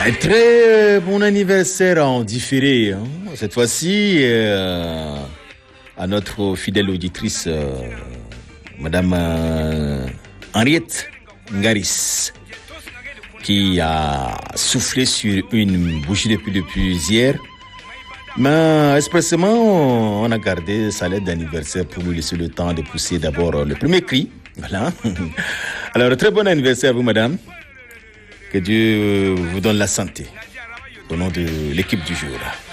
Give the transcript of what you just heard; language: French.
Un très bon anniversaire en différé. Hein. Cette fois-ci, à notre fidèle auditrice, Madame Henriette Ngaris, qui a soufflé sur une bougie depuis hier. Mais expressément, on a gardé sa lettre d'anniversaire pour lui laisser le temps de pousser d'abord le premier cri. Voilà. Alors, très bon anniversaire à vous, madame. Que Dieu vous donne la santé. Au nom de l'équipe du jour.